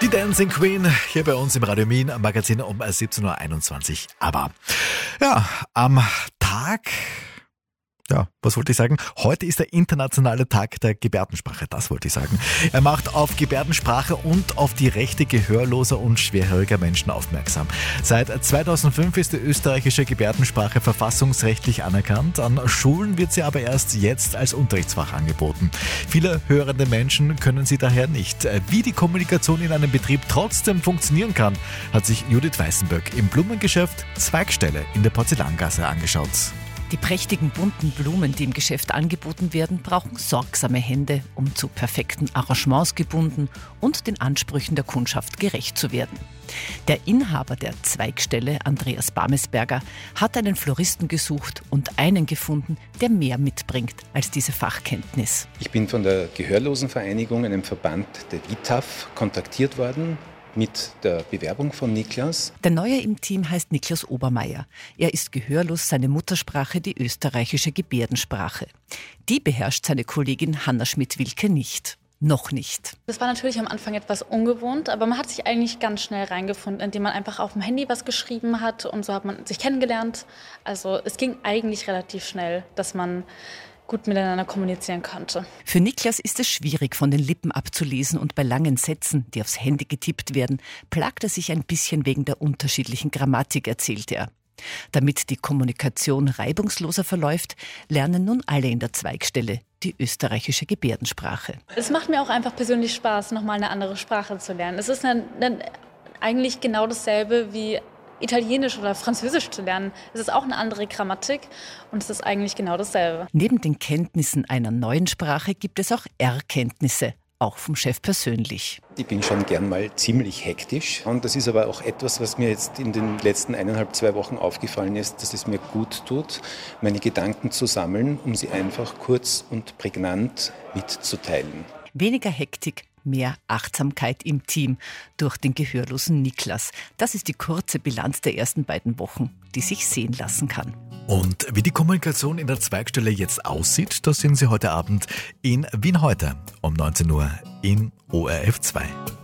Die Dancing Queen hier bei uns im Radio Wien am Magazin um 17.21 Uhr. Aber ja, am Tag... Ja, was wollte ich sagen? Heute ist der internationale Tag der Gebärdensprache, das wollte ich sagen. Er macht auf Gebärdensprache und auf die Rechte gehörloser und schwerhöriger Menschen aufmerksam. Seit 2005 ist die österreichische Gebärdensprache verfassungsrechtlich anerkannt. An Schulen wird sie aber erst jetzt als Unterrichtsfach angeboten. Viele hörende Menschen können sie daher nicht. Wie die Kommunikation in einem Betrieb trotzdem funktionieren kann, hat sich Judith Weißenböck im Blumengeschäft Zweigstelle in der Porzellangasse angeschaut. Die prächtigen bunten Blumen, die im Geschäft angeboten werden, brauchen sorgsame Hände, um zu perfekten Arrangements gebunden und den Ansprüchen der Kundschaft gerecht zu werden. Der Inhaber der Zweigstelle, Andreas Bamesberger, hat einen Floristen gesucht und einen gefunden, der mehr mitbringt als diese Fachkenntnis. Ich bin von der Gehörlosenvereinigung, einem Verband der GITAF, kontaktiert worden mit der Bewerbung von Niklas. Der Neue im Team heißt Niklas Obermeier. Er ist gehörlos, seine Muttersprache die österreichische Gebärdensprache. Die beherrscht seine Kollegin Hanna Schmidt-Wilke nicht. Noch nicht. Das war natürlich am Anfang etwas ungewohnt, aber man hat sich eigentlich ganz schnell reingefunden, indem man einfach auf dem Handy was geschrieben hat und so hat man sich kennengelernt. Also es ging eigentlich relativ schnell, dass man gut miteinander kommunizieren konnte. Für Niklas ist es schwierig, von den Lippen abzulesen und bei langen Sätzen, die aufs Handy getippt werden, plagt er sich ein bisschen wegen der unterschiedlichen Grammatik, erzählt er. Damit die Kommunikation reibungsloser verläuft, lernen nun alle in der Zweigstelle die österreichische Gebärdensprache. Es macht mir auch einfach persönlich Spaß, nochmal eine andere Sprache zu lernen. Es ist dann eigentlich genau dasselbe wie Italienisch oder Französisch zu lernen. Es ist auch eine andere Grammatik und es ist eigentlich genau dasselbe. Neben den Kenntnissen einer neuen Sprache gibt es auch R-Kenntnisse, auch vom Chef persönlich. Ich bin schon gern mal ziemlich hektisch und das ist aber auch etwas, was mir jetzt in den letzten 2 Wochen aufgefallen ist, dass es mir gut tut, meine Gedanken zu sammeln, um sie einfach kurz und prägnant mitzuteilen. Weniger Hektik, mehr Achtsamkeit im Team durch den gehörlosen Niklas. Das ist die kurze Bilanz der ersten 2 Wochen, die sich sehen lassen kann. Und wie die Kommunikation in der Zweigstelle jetzt aussieht, das sehen Sie heute Abend in Wien heute um 19 Uhr in ORF 2.